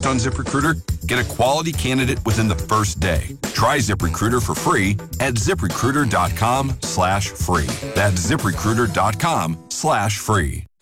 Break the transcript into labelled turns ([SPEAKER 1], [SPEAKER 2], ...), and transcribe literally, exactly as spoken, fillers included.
[SPEAKER 1] on ZipRecruiter? Get a quality candidate within the first day. Try ZipRecruiter for free at ZipRecruiter.com slash free. That's ZipRecruiter.com slash free.